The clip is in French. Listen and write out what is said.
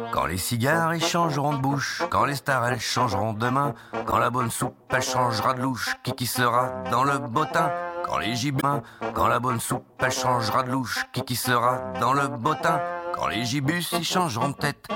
Quand les cigares ils changeront de bouche, quand les stars elles changeront de main, quand la bonne soupe elle changera de louche, qui sera dans le bottin? Quand les gibins, quand la bonne soupe elle changera de louche, qui sera dans le bottin? Quand les gibus ils changeront de tête,